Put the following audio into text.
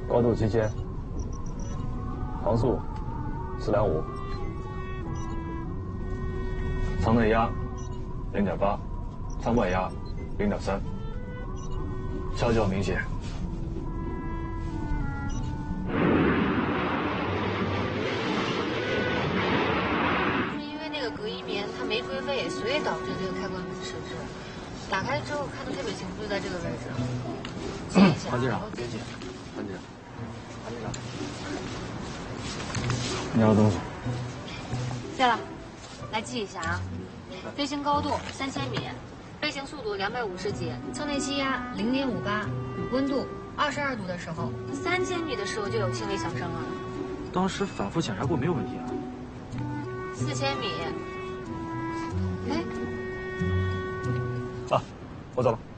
高度7000，航速425，舱内压0.8，舱外压0.3，差距明显。 是因为那个隔音棉它没归位，所以导致这个开关不迟滞。打开之后看得特别清楚，就在这个位置。 潘机长，别急，潘机长，潘机长，你要东西。 谢了，来记一下啊。飞行高度3000米，飞行速度250级，舱内气压0.58，温度22度的时候，3000米的时候就有轻微响声了。 当时反复检查过，没有问题啊。 4000米，哎， 啊，我走了。